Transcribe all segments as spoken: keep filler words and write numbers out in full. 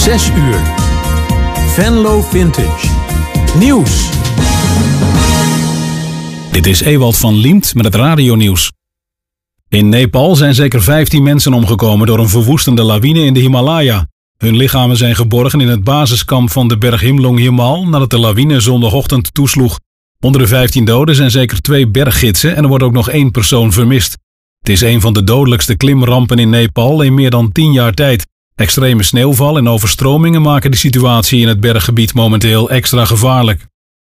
zes uur. Venlo Vintage. Nieuws. Dit is Ewald van Liemt met het radionieuws. In Nepal zijn zeker vijftien mensen omgekomen door een verwoestende lawine in de Himalaya. Hun lichamen zijn geborgen in het basiskamp van de berg Himlong Himal nadat de lawine zondagochtend toesloeg. Onder de vijftien doden zijn zeker twee berggidsen en er wordt ook nog één persoon vermist. Het is een van de dodelijkste klimrampen in Nepal in meer dan tien jaar tijd. Extreme sneeuwval en overstromingen maken de situatie in het berggebied momenteel extra gevaarlijk.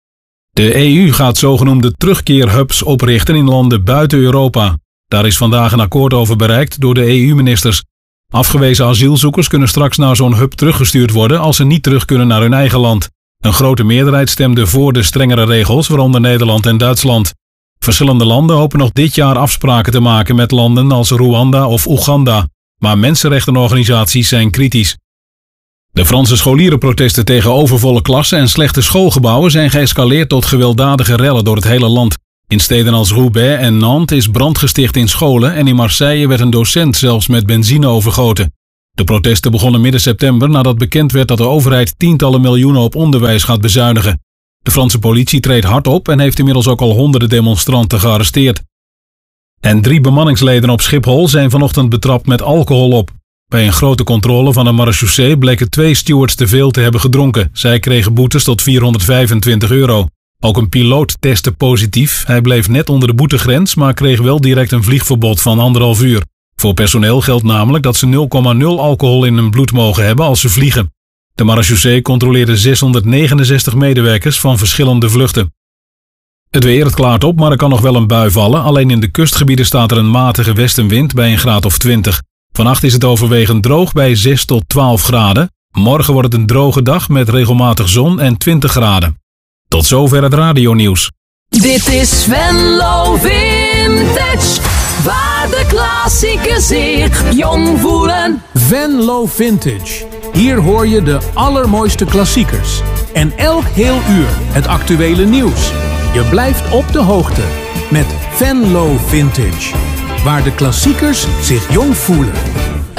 De E U gaat zogenoemde terugkeerhubs oprichten in landen buiten Europa. Daar is vandaag een akkoord over bereikt door de E U-ministers. Afgewezen asielzoekers kunnen straks naar zo'n hub teruggestuurd worden als ze niet terug kunnen naar hun eigen land. Een grote meerderheid stemde voor de strengere regels, waaronder Nederland en Duitsland. Verschillende landen hopen nog dit jaar afspraken te maken met landen als Rwanda of Oeganda, maar mensenrechtenorganisaties zijn kritisch. De Franse scholierenprotesten tegen overvolle klassen en slechte schoolgebouwen zijn geëscaleerd tot gewelddadige rellen door het hele land. In steden als Roubaix en Nantes is brand gesticht in scholen en in Marseille werd een docent zelfs met benzine overgoten. De protesten begonnen midden september nadat bekend werd dat de overheid tientallen miljoenen op onderwijs gaat bezuinigen. De Franse politie treedt hard op en heeft inmiddels ook al honderden demonstranten gearresteerd. En drie bemanningsleden op Schiphol zijn vanochtend betrapt met alcohol op. Bij een grote controle van de marechaussee bleken twee stewards te veel te hebben gedronken. Zij kregen boetes tot vierhonderdvijfentwintig euro. Ook een piloot testte positief. Hij bleef net onder de boetegrens, maar kreeg wel direct een vliegverbod van anderhalf uur. Voor personeel geldt namelijk dat ze nul komma nul alcohol in hun bloed mogen hebben als ze vliegen. De marechaussee controleerde zeshonderdnegenenzestig medewerkers van verschillende vluchten. Het weer, het klaart op, maar er kan nog wel een bui vallen. Alleen in de kustgebieden staat er een matige westenwind bij een graad of twintig. Vannacht is het overwegend droog bij zes tot twaalf graden. Morgen wordt het een droge dag met regelmatig zon en twintig graden. Tot zover het radionieuws. Dit is Venlo Vintage, waar de klassiekers zich jong voelen. Venlo Vintage. Hier hoor je de allermooiste klassiekers. En elk heel uur het actuele nieuws. Je blijft op de hoogte met Venlo Vintage, waar de klassiekers zich jong voelen.